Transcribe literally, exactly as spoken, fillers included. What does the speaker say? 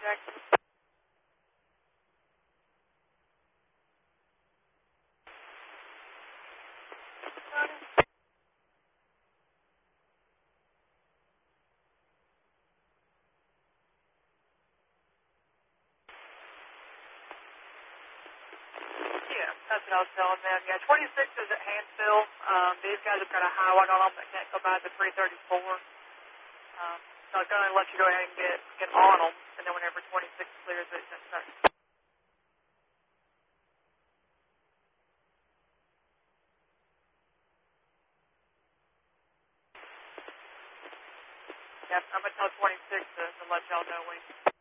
Jackson. Yeah, that's what I was telling them. Yeah, twenty-six is at Hansville. Um, these guys have got a highway on them that can't go by the three thirty-four. Um, so I was going to let you go ahead and get, get on them, and then whenever twenty-six clears it, then start. Yeah, I'm going to tell twenty-six to, to let y'all know when